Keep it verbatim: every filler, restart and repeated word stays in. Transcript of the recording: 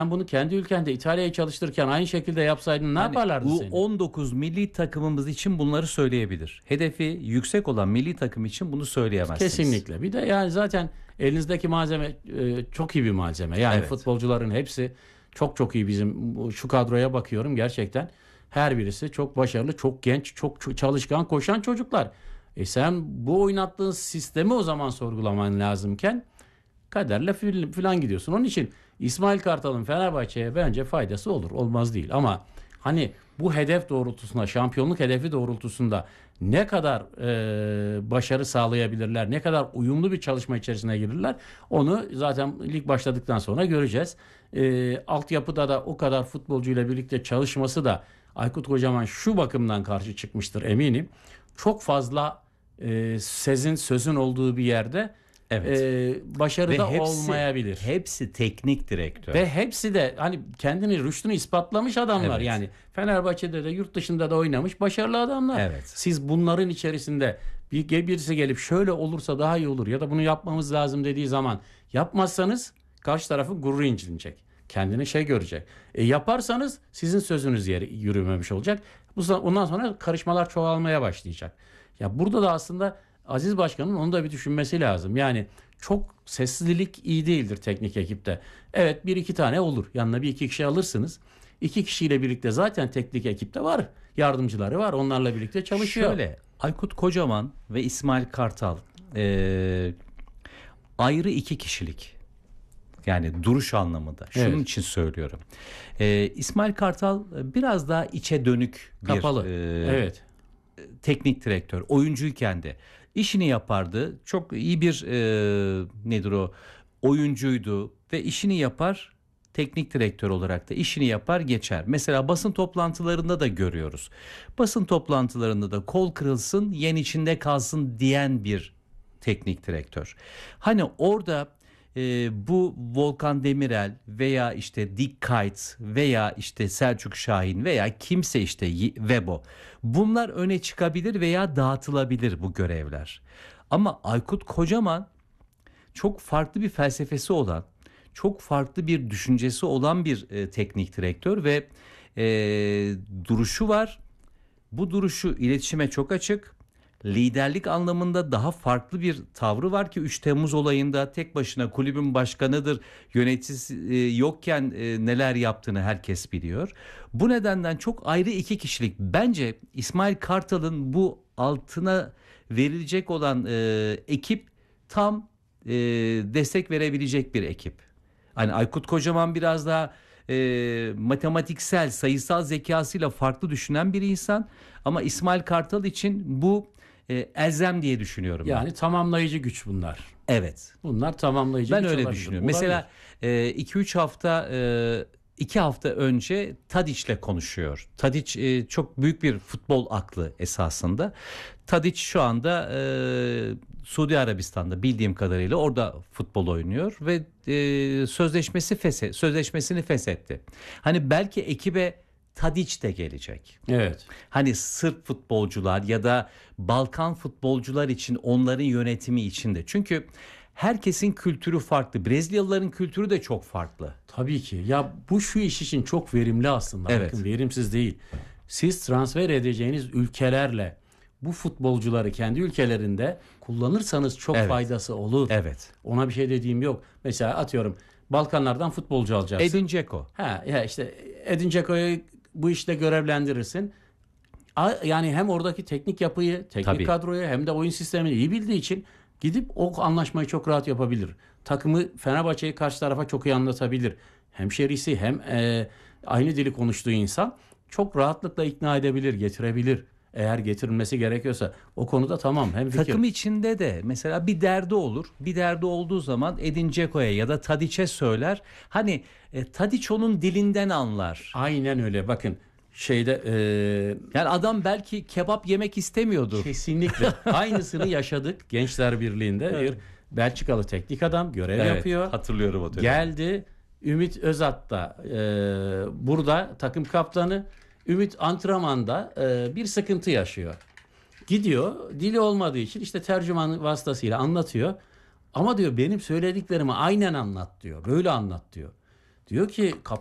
Sen bunu kendi ülkende İtalya'yı çalıştırırken aynı şekilde yapsaydın ne Hani yaparlardı U seni? on dokuz milli takımımız için bunları söyleyebilir. Hedefi yüksek olan milli takım için bunu söyleyemezsiniz. Kesinlikle. Bir de yani zaten elinizdeki malzeme e, çok iyi bir malzeme. Yani Evet. futbolcuların hepsi çok çok iyi bizim. Bu- Şu kadroya bakıyorum gerçekten. Her birisi çok başarılı, çok genç, çok ç- çalışkan, koşan çocuklar. E sen bu oynattığın sistemi o zaman sorgulaman lazımken kaderle fil- filan gidiyorsun. Onun için İsmail Kartal'ın Fenerbahçe'ye bence faydası olur. Olmaz değil. Ama hani bu hedef doğrultusunda, şampiyonluk hedefi doğrultusunda ne kadar e, başarı sağlayabilirler, ne kadar uyumlu bir çalışma içerisine girirler, onu zaten lig başladıktan sonra göreceğiz. E, altyapıda da o kadar futbolcuyla birlikte çalışması da Aykut Kocaman şu bakımdan karşı çıkmıştır eminim. Çok fazla e, sezin sözün olduğu bir yerde Evet. e, başarı Ve da hepsi, olmayabilir. hepsi teknik direktör. Ve hepsi de hani kendini rüştünü ispatlamış adamlar. Evet. Yani Fenerbahçe'de de yurt dışında da oynamış başarılı adamlar. Evet. Siz bunların içerisinde bir birisi gelip şöyle olursa daha iyi olur ya da bunu yapmamız lazım dediği zaman yapmazsanız karşı tarafı gururu incinecek. Kendini şey görecek. E yaparsanız sizin sözünüz yeri yürümemiş olacak. Bu ondan sonra karışmalar çoğalmaya başlayacak. Ya burada da aslında Aziz Başkan'ın onu da bir düşünmesi lazım. Yani çok seslilik iyi değildir teknik ekipte. Evet bir iki tane olur. Yanına bir iki kişi alırsınız. İki kişiyle birlikte zaten teknik ekipte var. Yardımcıları var. Onlarla birlikte çalışıyor. Şöyle Aykut Kocaman ve İsmail Kartal e, ayrı iki kişilik. Yani duruş anlamında. Şunun Evet. için söylüyorum. E, İsmail Kartal biraz daha içe dönük bir Kapalı. e, Evet. teknik direktör. Oyuncuyken de işini yapardı. Çok iyi bir e, nedir o oyuncuydu ve işini yapar. Teknik direktör olarak da işini yapar geçer. Mesela basın toplantılarında da görüyoruz. Basın toplantılarında da kol kırılsın yen içinde kalsın diyen bir teknik direktör. Hani orada e, bu Volkan Demirel veya işte Dick Kuyt veya işte Selçuk Şahin veya kimse işte Y- Vebo bunlar öne çıkabilir veya dağıtılabilir bu görevler. Ama Aykut Kocaman çok farklı bir felsefesi olan, çok farklı bir düşüncesi olan bir e, teknik direktör ve e, duruşu var. Bu duruşu iletişime çok açık. Liderlik anlamında daha farklı bir tavrı var ki üç Temmuz olayında tek başına kulübün başkanıdır. Yöneticisi e, yokken e, neler yaptığını herkes biliyor. Bu nedenden çok ayrı iki kişilik. Bence İsmail Kartal'ın bu altına verilecek olan e, ekip tam e, destek verebilecek bir ekip. Hani Aykut Kocaman biraz daha e, matematiksel, sayısal zekasıyla farklı düşünen bir insan. Ama İsmail Kartal için bu e, elzem diye düşünüyorum ben. Yani tamamlayıcı güç bunlar. Evet. Bunlar tamamlayıcı Ben güç öyle olabilir. düşünüyorum. Olabilir. Mesela iki üç hafta e, iki hafta önce Tadiç'le konuşuyor. Tadiç e, çok büyük bir futbol aklı esasında. Tadiç şu anda e, Suudi Arabistan'da bildiğim kadarıyla orada futbol oynuyor ve e, sözleşmesi feshe, sözleşmesini feshetti. Hani belki ekibe Tadiç de gelecek. Evet. Hani Sırp futbolcular ya da Balkan futbolcular için onların yönetimi için de. Çünkü herkesin kültürü farklı. Brezilyalıların kültürü de çok farklı. Tabii ki. Ya bu şu iş için çok verimli aslında. Evet. Bakın verimsiz değil. Siz transfer edeceğiniz ülkelerle bu futbolcuları kendi ülkelerinde kullanırsanız çok Evet. faydası olur. Evet. Ona bir şey dediğim yok. Mesela atıyorum Balkanlardan futbolcu alacaksın. Edin Dzeko. Ha ya işte Edin Dzeko'yu bu işte görevlendirirsin. A- Yani hem oradaki teknik yapıyı, teknik Tabii. kadroyu hem de oyun sistemini iyi bildiği için gidip o anlaşmayı çok rahat yapabilir. Takımı Fenerbahçe'yi karşı tarafa çok iyi anlatabilir. Hemşerisi hem e, aynı dili konuştuğu insan çok rahatlıkla ikna edebilir, getirebilir. Eğer getirilmesi gerekiyorsa o konuda tamam hem fikir. Takım içinde de mesela bir derdi olur. Bir derdi olduğu zaman Edin Dzeko'ya ya da Tadiç'e söyler. Hani e, Tadiç onun dilinden anlar. Aynen öyle. Bakın şeyde e, Yani adam belki kebap yemek istemiyordur. kesinlikle aynısını yaşadık Gençler Birliği'nde. Bir Belçikalı teknik adam görev Evet, yapıyor. hatırlıyorum o dönemi. Geldi. Ümit Özat da e, burada takım kaptanı. Ümit antrenmanda e, bir sıkıntı yaşıyor. Gidiyor. Dili olmadığı için işte tercüman vasıtasıyla anlatıyor. Ama diyor benim söylediklerimi aynen anlat diyor. Böyle anlat diyor. Diyor ki